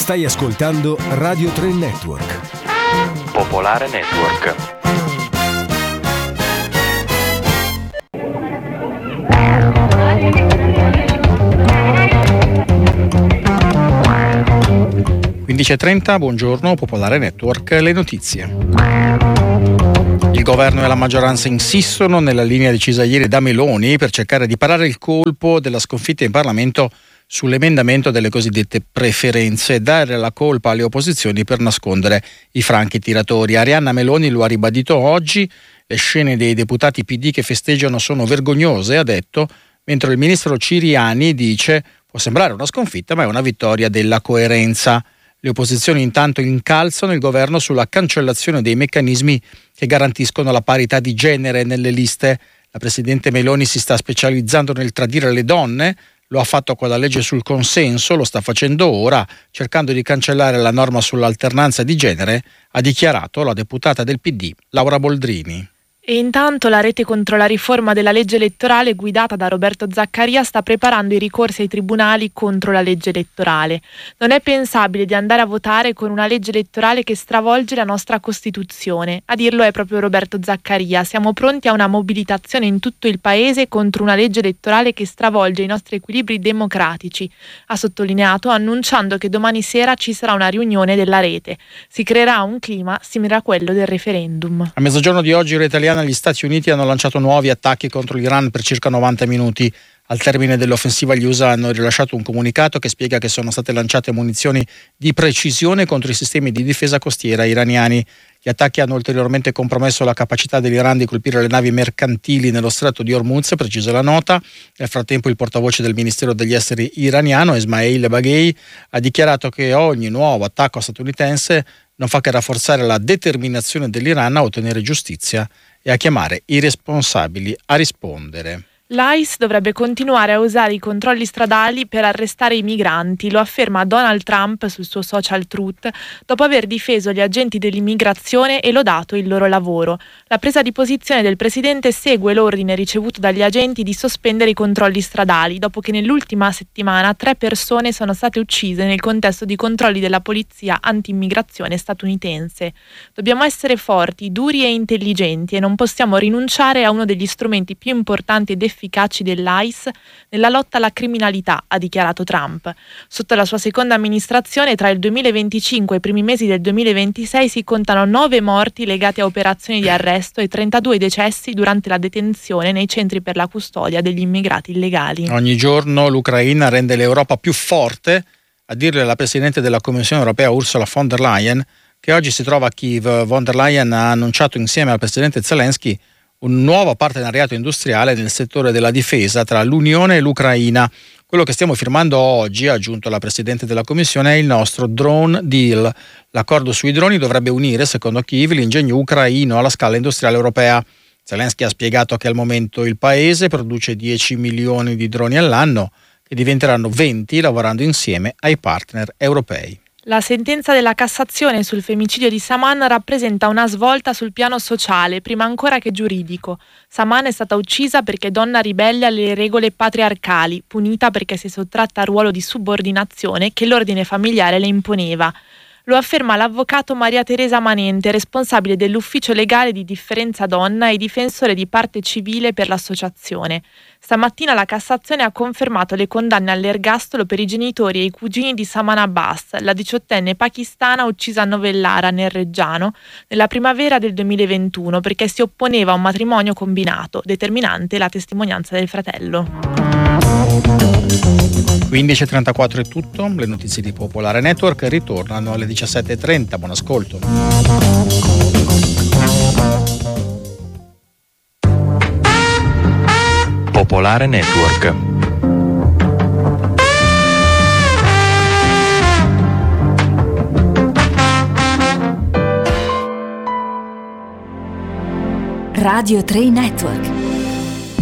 Stai ascoltando Radio 3 Network. Popolare Network. (15:30), buongiorno, Popolare Network, le notizie. Il governo e la maggioranza insistono nella linea decisa ieri da Meloni per cercare di parare il colpo della sconfitta in Parlamento sull'emendamento delle cosiddette preferenze e dare la colpa alle opposizioni per nascondere i franchi tiratori. Arianna Meloni lo ha ribadito oggi: le scene dei deputati PD che festeggiano sono vergognose, ha detto, mentre il ministro Ciriani dice può sembrare una sconfitta ma è una vittoria della coerenza. Le opposizioni intanto incalzano il governo sulla cancellazione dei meccanismi che garantiscono la parità di genere nelle liste. La presidente Meloni si sta specializzando nel tradire le donne, lo ha fatto con la legge sul consenso, lo sta facendo ora, cercando di cancellare la norma sull'alternanza di genere, ha dichiarato la deputata del PD, Laura Boldrini. E intanto la rete contro la riforma della legge elettorale guidata da Roberto Zaccaria sta preparando i ricorsi ai tribunali contro la legge elettorale. Non è pensabile di andare a votare con una legge elettorale che stravolge la nostra Costituzione. A dirlo è proprio Roberto Zaccaria. Siamo pronti a una mobilitazione in tutto il paese contro una legge elettorale che stravolge i nostri equilibri democratici, ha sottolineato, annunciando che domani sera ci sarà una riunione della rete. Si creerà un clima simile a quello del referendum. A mezzogiorno di oggi, ora italiana, gli Stati Uniti hanno lanciato nuovi attacchi contro l'Iran per circa 90 minuti. Al termine dell'offensiva gli USA hanno rilasciato un comunicato che spiega che sono state lanciate munizioni di precisione contro i sistemi di difesa costiera iraniani. Gli attacchi hanno ulteriormente compromesso la capacità dell'Iran di colpire le navi mercantili nello stretto di Hormuz, precisa la nota. Nel frattempo il portavoce del Ministero degli Esteri iraniano, Esmail Baghei, ha dichiarato che ogni nuovo attacco statunitense non fa che rafforzare la determinazione dell'Iran a ottenere giustizia e a chiamare i responsabili a rispondere. L'ICE dovrebbe continuare a usare i controlli stradali per arrestare i migranti, lo afferma Donald Trump sul suo social Truth, dopo aver difeso gli agenti dell'immigrazione e lodato il loro lavoro. La presa di posizione del presidente segue l'ordine ricevuto dagli agenti di sospendere i controlli stradali, dopo che nell'ultima settimana 3 persone sono state uccise nel contesto di controlli della polizia anti-immigrazione statunitense. Dobbiamo essere forti, duri e intelligenti e non possiamo rinunciare a uno degli strumenti più importanti ed efficaci dell'ICE nella lotta alla criminalità, ha dichiarato Trump. Sotto la sua seconda amministrazione, tra il 2025 e i primi mesi del 2026, si contano 9 morti legati a operazioni di arresto e 32 decessi durante la detenzione nei centri per la custodia degli immigrati illegali. Ogni giorno l'Ucraina rende l'Europa più forte, a dirle la Presidente della Commissione europea Ursula von der Leyen, che oggi si trova a Kiev. Von der Leyen ha annunciato insieme al Presidente Zelensky un nuovo partenariato industriale nel settore della difesa tra l'Unione e l'Ucraina. Quello che stiamo firmando oggi, ha aggiunto la Presidente della Commissione, è il nostro Drone Deal. L'accordo sui droni dovrebbe unire, secondo Kiev, l'ingegno ucraino alla scala industriale europea. Zelensky ha spiegato che al momento il paese produce 10 milioni di droni all'anno, che diventeranno 20 lavorando insieme ai partner europei. La sentenza della Cassazione sul femminicidio di Saman rappresenta una svolta sul piano sociale, prima ancora che giuridico. Saman è stata uccisa perché donna ribelle alle regole patriarcali, punita perché si è sottratta al ruolo di subordinazione che l'ordine familiare le imponeva. Lo afferma l'avvocato Maria Teresa Manente, responsabile dell'ufficio legale di Differenza Donna e difensore di parte civile per l'associazione. Stamattina la Cassazione ha confermato le condanne all'ergastolo per i genitori e i cugini di Saman Abbas, la 18enne pakistana uccisa a Novellara, nel Reggiano, nella primavera del 2021 perché si opponeva a un matrimonio combinato, determinante la testimonianza del fratello. 15:34 è tutto, le notizie di Popolare Network ritornano alle 17:30, buon ascolto. Popolare Network. Radio 3 Network.